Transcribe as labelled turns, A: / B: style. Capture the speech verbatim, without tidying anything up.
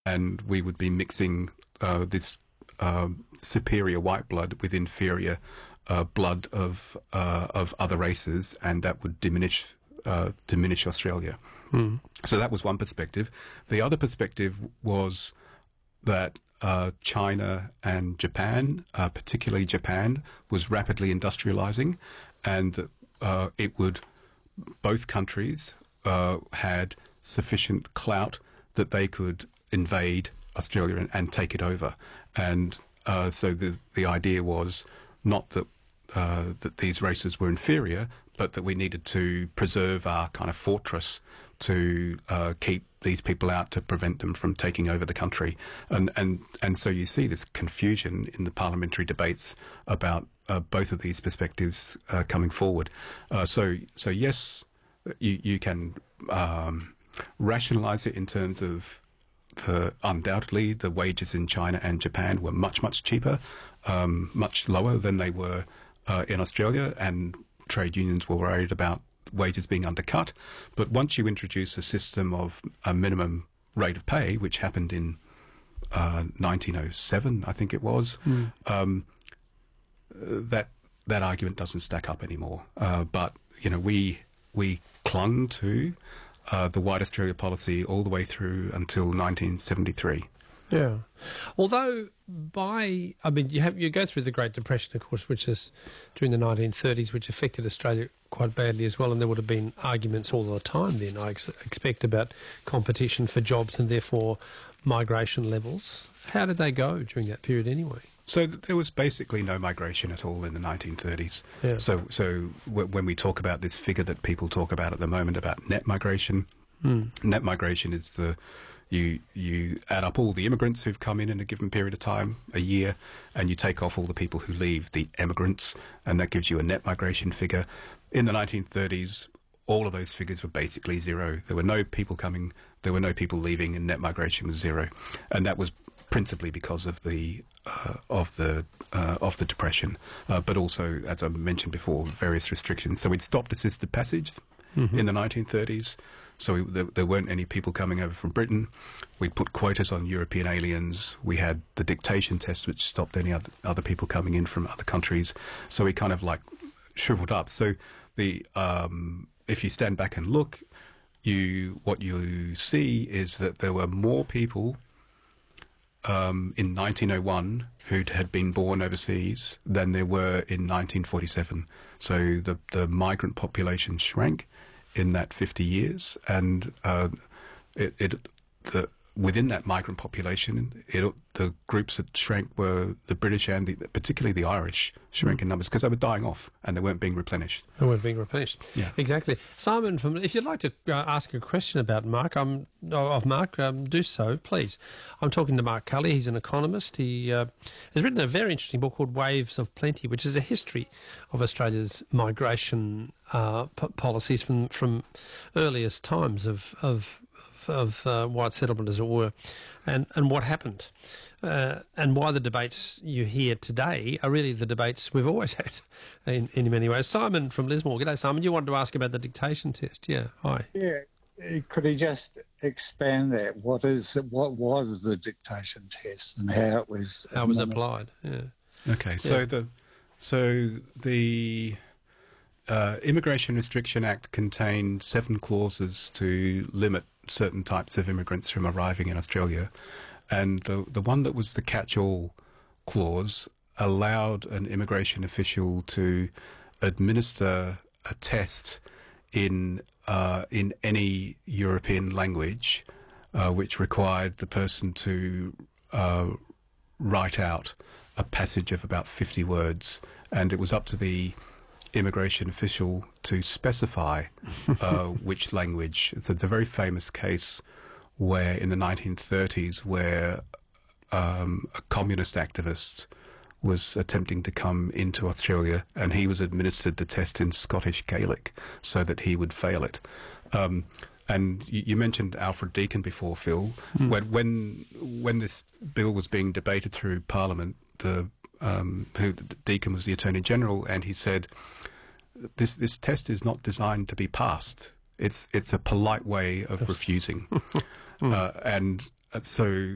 A: and we would be mixing uh, this uh, superior white blood with inferior uh, blood of uh, of other races, and that would diminish uh, diminish Australia.
B: Mm.
A: So that was one perspective. The other perspective was that uh, China and Japan, uh, particularly Japan, was rapidly industrializing, and uh, it would both countries uh, had sufficient clout that they could invade Australia and, and take it over. And uh, so the the idea was not that uh, that these races were inferior, but that we needed to preserve our kind of fortress to uh, keep these people out, to prevent them from taking over the country. And and, and so you see this confusion in the parliamentary debates about uh, both of these perspectives uh, coming forward. Uh, so so yes, you, you can um, rationalise it in terms of the, undoubtedly the wages in China and Japan were much, much cheaper, um, much lower than they were uh, in Australia, and trade unions were worried about wages being undercut. But once you introduce a system of a minimum rate of pay, which happened in uh, nineteen oh seven, I think it was, mm. um, that that argument doesn't stack up anymore. Uh, but you know, we we clung to uh, the White Australia policy all the way through until nineteen seventy-three.
B: Yeah. Although by, I mean, you have you go through the Great Depression, of course, which is during the nineteen thirties, which affected Australia quite badly as well, and there would have been arguments all the time then, I ex- expect, about competition for jobs and therefore migration levels. How did they go during that period anyway?
A: So there was basically no migration at all in the nineteen thirties. Yeah. So so w- when we talk about this figure that people talk about at the moment about net migration, mm. net migration is the You you add up all the immigrants who've come in in a given period of time, a year, and you take off all the people who leave, the emigrants, and that gives you a net migration figure. In the nineteen thirties, all of those figures were basically zero. There were no people coming, there were no people leaving, and net migration was zero. And that was principally because of the uh, of the uh, of the depression, uh, but also, as I mentioned before, various restrictions. So we'd stopped assisted passage mm-hmm. in the nineteen thirties. So we, there, there weren't any people coming over from Britain. We put quotas on European aliens. We had the dictation test, which stopped any other, other people coming in from other countries. So we kind of like shriveled up. So the um, if you stand back and look, you what you see is that there were more people um, in nineteen oh one who had been born overseas than there were in nineteen forty-seven. So the the migrant population shrank in that fifty years, and uh, it, it the within that migrant population, it, the groups that shrank were the British and the, particularly the Irish shrank mm. in numbers because they were dying off and they weren't being replenished.
B: They weren't being replenished.
A: Yeah,
B: exactly. Simon, from if you'd like to uh, ask a question about Mark, um, of Mark, um, do so, please. I'm talking to Mark Cully. He's an economist. He uh, has written a very interesting book called Waves of Plenty, which is a history of Australia's migration uh, p- policies from from earliest times of of. of uh, white settlement, as it were, and, and what happened, uh, and why the debates you hear today are really the debates we've always had in, in many ways. Simon from Lismore. G'day, Simon. You wanted to ask about the dictation test. Yeah, hi.
C: Yeah, could he just expand that? What is what was the dictation test and how it was...
B: How it was applied, yeah.
A: Okay, so yeah. the so the... Uh, Immigration Restriction Act contained seven clauses to limit certain types of immigrants from arriving in Australia, and the the one that was the catch-all clause allowed an immigration official to administer a test in uh, in any European language, uh, which required the person to uh, write out a passage of about fifty words, and it was up to the immigration official to specify uh, which language. So it's a very famous case where in the nineteen thirties where um, a communist activist was attempting to come into Australia and he was administered the test in Scottish Gaelic so that he would fail it. Um, and you, you mentioned Alfred Deakin before, Phil. Mm. When, when when this bill was being debated through Parliament, the Um, who Deakin was the Attorney General, and he said, "This this test is not designed to be passed. It's it's a polite way of refusing." uh, and so